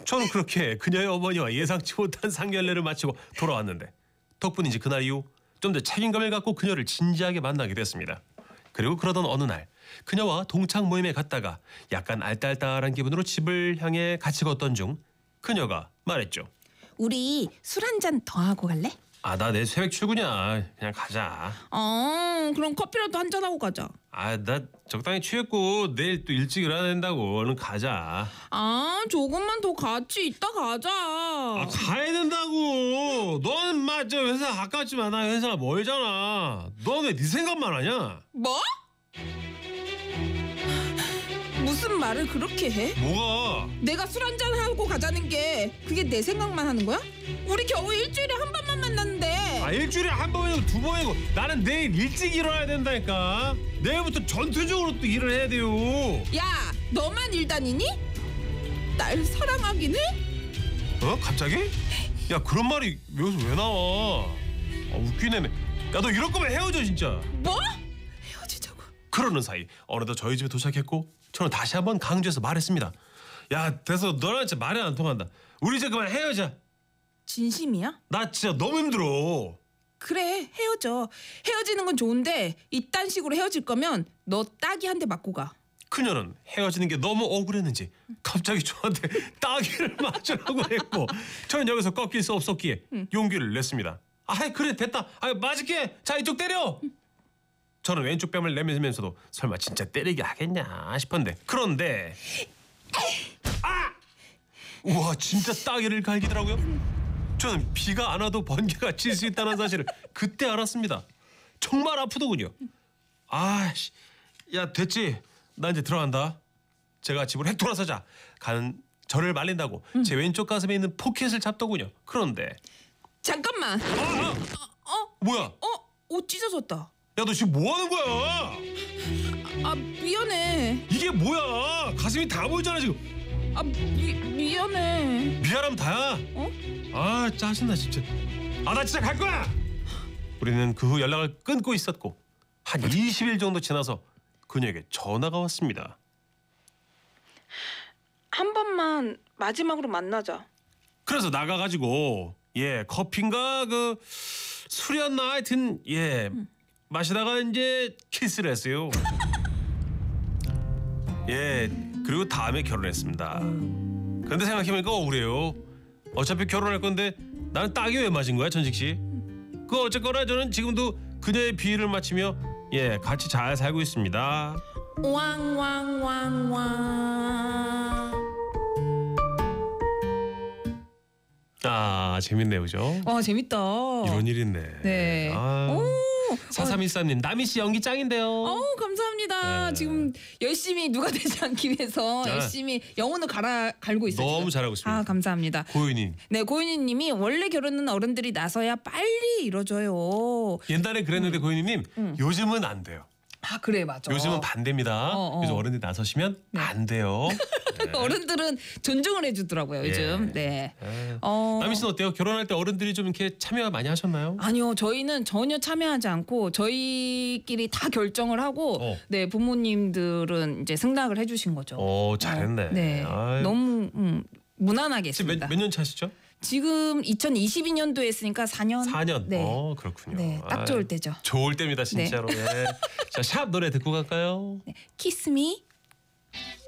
저는 그렇게 그녀의 어머니와 예상치 못한 상견례를 마치고 돌아왔는데 덕분인지 그날 이후 좀 더 책임감을 갖고 그녀를 진지하게 만나게 됐습니다. 그리고 그러던 어느 날 그녀와 동창 모임에 갔다가 약간 알딸딸한 기분으로 집을 향해 같이 걷던 중 그녀가 말했죠. 우리 술 한 잔 더 하고 갈래? 아, 나 내일 새벽 출근이야. 그냥 가자. 그럼 커피라도 한 잔 하고 가자. 아, 나 적당히 취했고 내일 또 일찍 일어나야 된다고. 얼른 가자. 조금만 더 같이 있다 가자. 아, 가야 된다고. 너는 맞아. 회사 가깝지만 나 회사가 멀잖아. 넌 왜 네 생각만 하냐? 뭐? 무슨 말을 그렇게 해? 뭐가? 내가 술 한 잔 하고 가자는 게 그게 내 생각만 하는 거야? 우리 겨우 일주일에 한 번만 만났는데. 아, 일주일에 한 번이고 두 번이고 나는 내일 일찍 일어나야 된다니까. 내일부터 전투적으로 또 일을 해야 돼요. 야, 너만 일 다니니? 날 사랑하긴 해? 어? 갑자기? 야, 그런 말이 여기서 왜 나와? 아, 웃기네. 야, 너 이럴 거면 헤어져 진짜. 뭐? 헤어지자고. 그러는 사이 어느덧 저희 집에 도착했고 저는 다시 한번 강조해서 말했습니다. 야, 됐어. 너랑 진짜 말이 안 통한다. 우리 이제 그만 헤어져. 진심이야? 나 진짜 너무 힘들어. 그래, 헤어져. 헤어지는 건 좋은데 이딴 식으로 헤어질 거면 너 따기 한 대 맞고 가. 그녀는 헤어지는 게 너무 억울했는지 갑자기 저한테 따기를 맞으라고 했고 저는 여기서 꺾일 수 없었기에 용기를 냈습니다. 아, 그래 됐다. 아, 맞을게. 자, 이쪽 때려. 저는 왼쪽 뺨을 내밀면서도 설마 진짜 때리게 하겠냐 싶었는데 그런데 아! 우와, 진짜 따기를 갈기더라고요. 저는 비가 안 와도 번개가 칠 수 있다는 사실을 그때 알았습니다. 정말 아프더군요. 아씨, 야, 됐지. 나 이제 들어간다. 제가 집으로 핵 돌아서자 가는 저를 말린다고 제 왼쪽 가슴에 있는 포켓을 잡더군요. 그런데 잠깐만. 뭐야? 옷 찢어졌다. 야, 너 지금 뭐 하는 거야? 미안해. 이게 뭐야? 가슴이 다 보이잖아 지금. 미안해. 미안하면 다야. 아, 짜증나 진짜. 아, 나 진짜 갈 거야. 우리는 그 후 연락을 끊고 있었고 한 20일 정도 지나서 그녀에게 전화가 왔습니다. 한 번만 마지막으로 만나자. 그래서 나가가지고 커피인가 그 술이었나 하여튼 마시다가 이제 키스를 했어요. 그리고 다음에 결혼했습니다. 그런데 생각해보니까 억울해요. 어차피 결혼할 건데 나는 딱이 왜 맞은 거야, 천식 씨? 그 어쨌거나 저는 지금도 그녀의 비위를 맞추며 같이 잘 살고 있습니다. 왕왕왕왕. 아, 재밌네요, 그죠? 와, 재밌다. 이런 일 있네. 네. 아, 오. 4314님, 나미 씨 연기 짱인데요. 감사합니다. 네. 지금 열심히 누가 되지 않기 위해서 네. 열심히 영혼을 갈고 있어요. 너무 지금. 잘하고 있습니다. 감사합니다. 고윤님. 네, 고윤희님이 원래 결혼은 어른들이 나서야 빨리 이루어져요. 옛날에 그랬는데 고윤님 요즘은 안 돼요. 그래, 맞아. 요즘은 반대입니다. 요즘 어른들이 나서시면 안 돼요. 네. 어른들은 존중을 해주더라고요, 요즘. 네. 나미 씨는 어때요? 결혼할 때 어른들이 좀 이렇게 참여 많이 하셨나요? 아니요, 저희는 전혀 참여하지 않고 저희끼리 다 결정을 하고 네, 부모님들은 이제 승낙을 해주신 거죠. 잘했네. 네, 아유. 너무 무난하게 지금 했습니다. 몇 년 차시죠? 지금 2022년도에 했으니까 4년. 4년. 네. 그렇군요. 네, 딱 좋을 때죠. 좋을 때입니다, 진짜로. 자, 샵 노래 듣고 갈까요? 키스 미.